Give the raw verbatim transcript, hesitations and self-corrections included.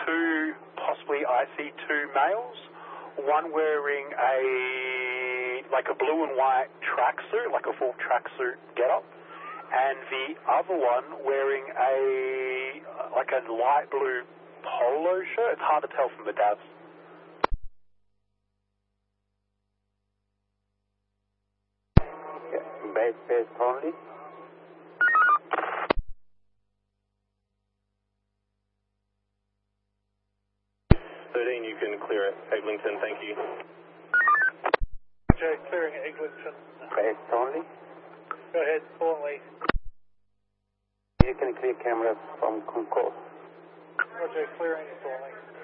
two, possibly I C two males, one wearing a, like a blue and white tracksuit, like a full tracksuit getup, and the other one wearing a, like a light blue polo shirt. It's hard to tell from the dabs. Yeah, base, base only. thirteen, you can clear it. Eglinton, thank you. Roger, clearing Eglinton. Base only. Go ahead, Thornley. You can clear cameras from Concourse. Roger, clearing Thornley.